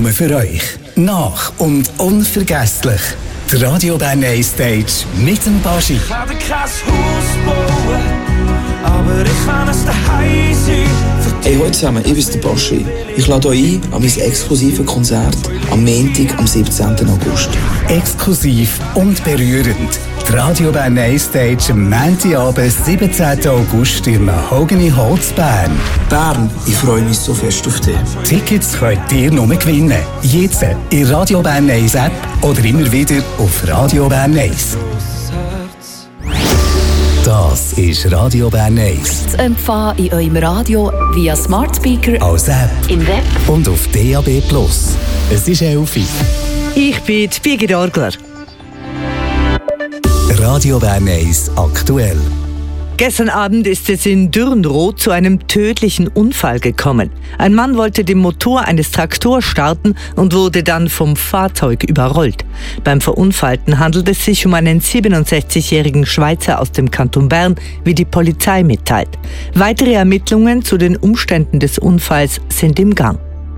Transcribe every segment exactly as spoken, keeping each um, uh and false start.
nur für euch. Nach und unvergesslich. Die Radio Bern eins Stage mit dem Baschi. Ich werde kein Haus bauen, aber ich kann es daheim sein. Hey, hallo zusammen, ich bin der Baschi. Ich lade euch ein an mein exklusives Konzert am Montag, am siebzehnten August. Exklusiv und berührend. Die Radio Bern eins Stage am Montagabend, siebzehnten August in Mahogany Holz Bern. Bern, ich freue mich so fest auf dich. Tickets könnt ihr nur gewinnen. Jetzt in Radio Bern eins App oder immer wieder auf Radio Bern eins. Das ist Radio Bern eins. Zu empfangen in eurem Radio via Smart Speaker, als App, im Web und auf D A B plus. Es ist Elfi. Ich bin Birgit Orgler. Radio Bern eins aktuell. Gestern Abend ist es in Dürrenroth zu einem tödlichen Unfall gekommen. Ein Mann wollte den Motor eines Traktors starten und wurde dann vom Fahrzeug überrollt. Beim Verunfallten handelt es sich um einen siebenundsechzigjährigen Schweizer aus dem Kanton Bern, wie die Polizei mitteilt. Weitere Ermittlungen zu den Umständen des Unfalls sind im Gang.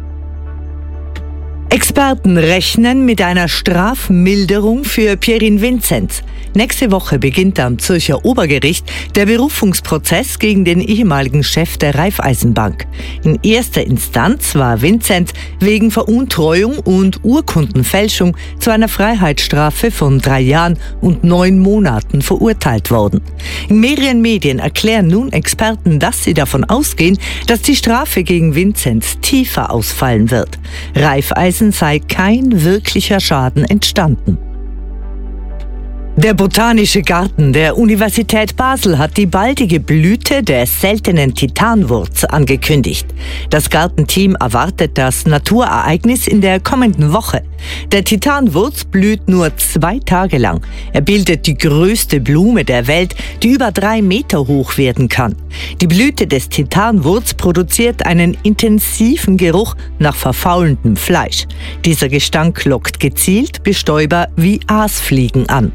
Experten rechnen mit einer Strafmilderung für Pierin Vinzenz. Nächste Woche beginnt am Zürcher Obergericht der Berufungsprozess gegen den ehemaligen Chef der Raiffeisenbank. In erster Instanz war Vinzenz wegen Veruntreuung und Urkundenfälschung zu einer Freiheitsstrafe von drei Jahren und neun Monaten verurteilt worden. In mehreren Medien erklären nun Experten, dass sie davon ausgehen, dass die Strafe gegen Vinzenz tiefer ausfallen wird. Raiffeisen sei kein wirklicher Schaden entstanden. Der Botanische Garten der Universität Basel hat die baldige Blüte der seltenen Titanwurz angekündigt. Das Gartenteam erwartet das Naturereignis in der kommenden Woche. Der Titanwurz blüht nur zwei Tage lang. Er bildet die größte Blume der Welt, die über drei Meter hoch werden kann. Die Blüte des Titanwurz produziert einen intensiven Geruch nach verfaulendem Fleisch. Dieser Gestank lockt gezielt Bestäuber wie Aasfliegen an.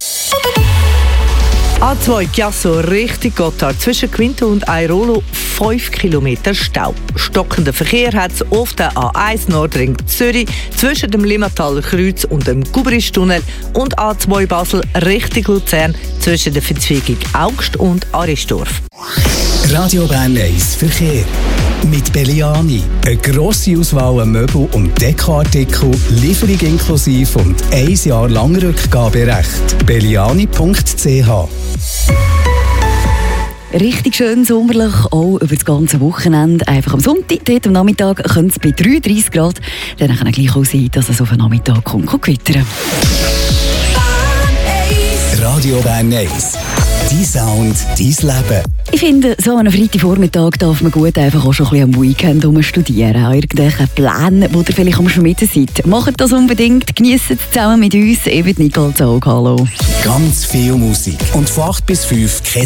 A zwei Chiasso Richtung Gotthard zwischen Quinto und Airolo fünf Kilometer Stau. Stockender Verkehr hat es auf der A eins Nordring Zürich zwischen dem Limmataler Kreuz und dem Gubristunnel und A zwei Basel Richtung Luzern zwischen der Verzweigung Augst und Aristorf. Radio Bern eins Verkehr. Mit Belliani. Eine grosse Auswahl an Möbel- und Dekoartikel, Lieferung inklusive und ein Jahr lang Rückgaberecht. belliani punkt c h. Richtig schön sommerlich, auch über das ganze Wochenende. Einfach am Sonntag, dort am Nachmittag, können es bei dreiunddreissig Grad dann kann es gleich auch sein, dass es auf den Nachmittag kommt, kommt gewittern. Radio Bern eins. Dein Sound, dein Leben. Ich finde, so an einem Freitagvormittag darf man gut einfach auch schon ein bisschen am Weekend studieren. An irgendwelchen Plänen, die ihr vielleicht am Schmieden seid. Macht das unbedingt, genießt es zusammen mit uns. Ich bin Nicole Zog, hallo. Ganz viel Musik. Und von acht bis fünf kein